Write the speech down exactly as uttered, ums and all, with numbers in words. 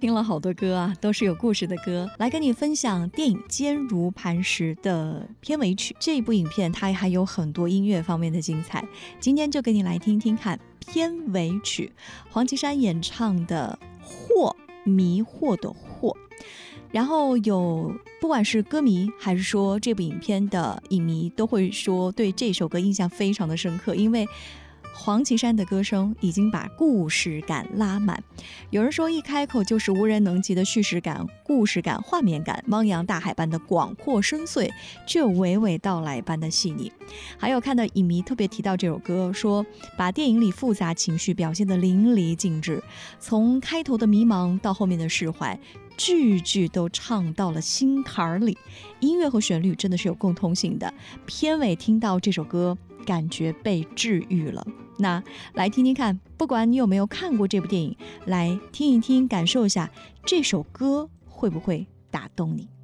听了好多歌啊，都是有故事的歌，来跟你分享电影《坚如磐石》的片尾曲。这一部影片它还有很多音乐方面的精彩，今天就跟你来听听看片尾曲，黄绮珊演唱的惑，迷惑的惑。然后有不管是歌迷还是说这部影片的影迷都会说对这首歌印象非常的深刻，因为黄绮珊的歌声已经把故事感拉满。有人说一开口就是无人能及的叙事感、故事感、画面感，汪洋大海般的广阔深邃，却又娓娓道来般的细腻。还有看到影迷特别提到这首歌，说把电影里复杂情绪表现得淋漓尽致，从开头的迷茫到后面的释怀，句句都唱到了心坎里。音乐和旋律真的是有共通性的，片尾听到这首歌感觉被治愈了。那来听听看，不管你有没有看过这部电影，来听一听，感受一下这首歌会不会打动你。